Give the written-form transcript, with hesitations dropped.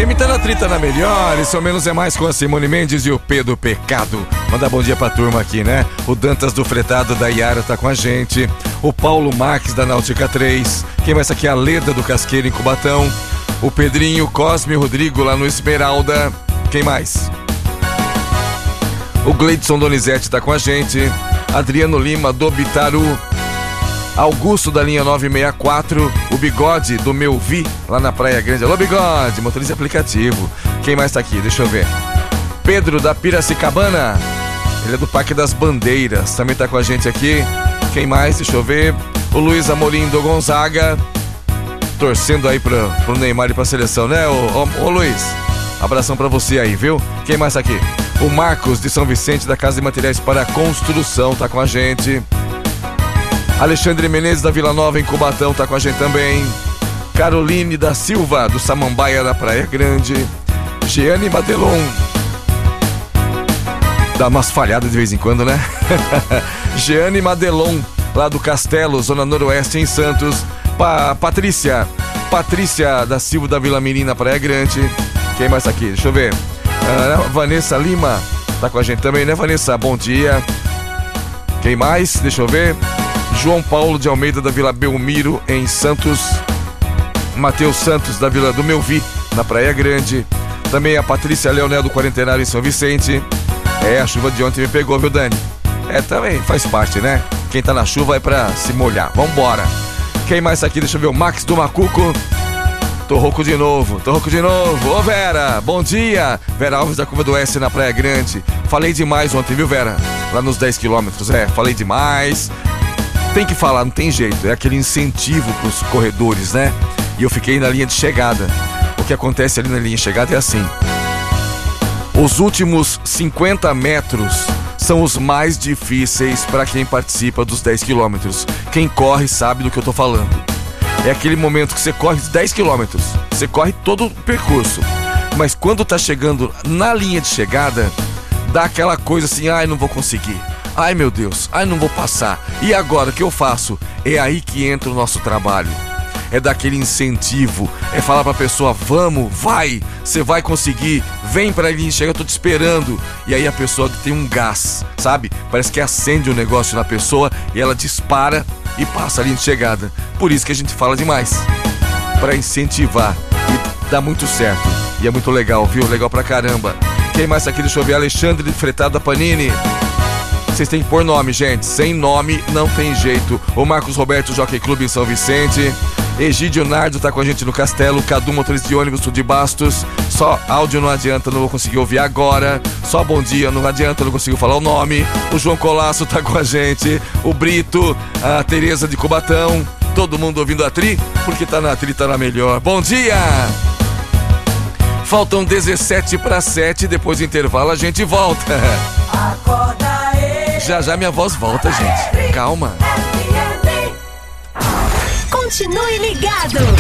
Quem me tá na trita na melhor, isso ao menos é mais com a Simone Mendes e o Pedro Pecado. Mandar bom dia pra turma aqui, né? O Dantas do Fretado da Iara tá com a gente. O Paulo Marques da Náutica 3. Quem mais aqui? A Leda do Casqueiro em Cubatão. O Pedrinho, Cosme e Rodrigo lá no Esmeralda. Quem mais? O Gleidson Donizete tá com a gente. Adriano Lima do Bitaru. Augusto da linha 964, o Bigode do Meu Vi, lá na Praia Grande. Alô, Bigode, motorista aplicativo. Quem mais tá aqui? Deixa eu ver. Pedro da Piracicabana, ele é do Parque das Bandeiras, também tá com a gente aqui. Quem mais? Deixa eu ver. O Luiz Amorim do Gonzaga, torcendo aí pro Neymar e pra seleção, né, ô Luiz? Abração pra você aí, viu? Quem mais tá aqui? O Marcos de São Vicente, da Casa de Materiais para Construção, tá com a gente. Alexandre Menezes da Vila Nova em Cubatão tá com a gente também. Caroline da Silva do Samambaia da Praia Grande. Jeane Madelon, dá umas falhadas de vez em quando, né? Jeane Madelon lá do Castelo, Zona Noroeste em Santos. Patrícia da Silva da Vila Mirim na Praia Grande. Quem mais tá aqui? Deixa eu ver. Vanessa Lima tá com a gente também, né, Vanessa? Bom dia. Quem mais? Deixa eu ver. João Paulo de Almeida da Vila Belmiro em Santos. Matheus Santos da Vila do Meu Vi na Praia Grande. Também a Patrícia Leonel do Quarentenário em São Vicente. A chuva de ontem me pegou, viu, Dani? Também faz parte, né? Quem tá na chuva é pra se molhar. Vambora. Quem mais tá aqui? Deixa eu ver. O Max do Macuco. Tô rouco de novo. Ô, Vera, bom dia. Vera Alves da Curva do Oeste na Praia Grande. Falei demais ontem, viu, Vera? Lá nos 10 quilômetros. Falei demais. Tem que falar, não tem jeito. É aquele incentivo pros corredores, né? E eu fiquei na linha de chegada. O que acontece ali na linha de chegada é assim: os últimos 50 metros são os mais difíceis para quem participa dos 10 quilômetros. Quem corre sabe do que eu tô falando. É aquele momento que você corre 10 quilômetros, você corre todo o percurso, mas quando tá chegando na linha de chegada, dá aquela coisa assim: ai, não vou conseguir. Ai, meu Deus, ai, não vou passar. E agora, o que eu faço? É aí que entra o nosso trabalho. É daquele incentivo, é falar pra pessoa: vamos, vai, você vai conseguir, vem pra ali, chega, eu tô te esperando. E aí a pessoa tem um gás, sabe? Parece que acende um negócio na pessoa e ela dispara e passa a linha de chegada. Por isso que a gente fala demais, pra incentivar, e dá muito certo. E é muito legal, viu? Legal pra caramba. Quem mais tá aqui? Deixa eu ver. Alexandre de Fretado da Panini. Vocês têm que pôr nome, gente. Sem nome não tem jeito. O Marcos Roberto, Jockey Clube em São Vicente. Egídio Nardo tá com a gente no Castelo. Cadu, motorista de ônibus de Bastos. Só áudio não adianta, não vou conseguir ouvir agora. Só bom dia não adianta, não consigo falar o nome. O João Colasso tá com a gente. O Brito, a Tereza de Cubatão. Todo mundo ouvindo a Tri, porque tá na Tri, tá na melhor. Bom dia! Faltam 17 para 7, depois do intervalo a gente volta. Acorda aí. Já minha voz volta, gente. Calma. Continue ligado.